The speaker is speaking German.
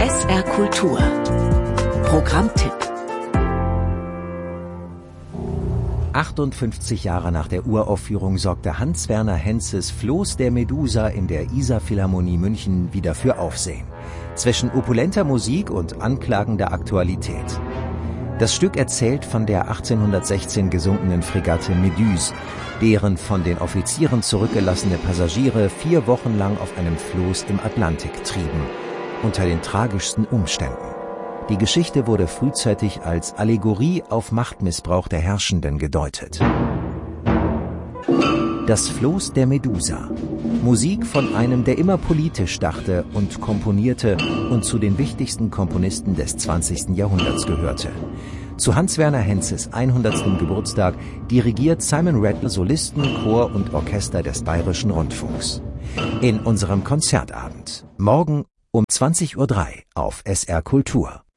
SR Kultur Programmtipp. 58 Jahre nach der Uraufführung sorgte Hans-Werner Henzes Floß der Medusa in der Isar-Philharmonie München wieder für Aufsehen. Zwischen opulenter Musik und anklagender Aktualität. Das Stück erzählt von der 1816 gesunkenen Fregatte Méduse, deren von den Offizieren zurückgelassene Passagiere 4 Wochen lang auf einem Floß im Atlantik trieben, unter den tragischsten Umständen. Die Geschichte wurde frühzeitig als Allegorie auf Machtmissbrauch der Herrschenden gedeutet. Das Floß der Medusa. Musik von einem, der immer politisch dachte und komponierte und zu den wichtigsten Komponisten des 20. Jahrhunderts gehörte. Zu Hans-Werner Henzes 100. Geburtstag dirigiert Simon Rattle Solisten, Chor und Orchester des Bayerischen Rundfunks. In unserem Konzertabend. Morgen um 20:03 Uhr auf SR Kultur.